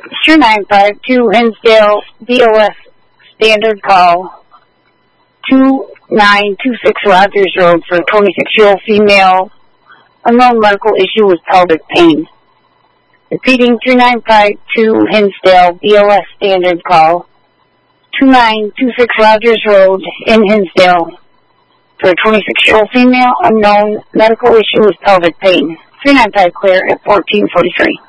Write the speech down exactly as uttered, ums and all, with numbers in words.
two nine five two Hinsdale, B O S, standard call. two nine two six Rogers Road for a twenty-six-year-old female. Unknown medical issue with pelvic pain. Repeating, three nine five two Hinsdale, B O S, standard call. two nine two six Rogers Road in Hinsdale for a twenty-six-year-old female. Unknown medical issue with pelvic pain. three nine five clear at fourteen forty-three.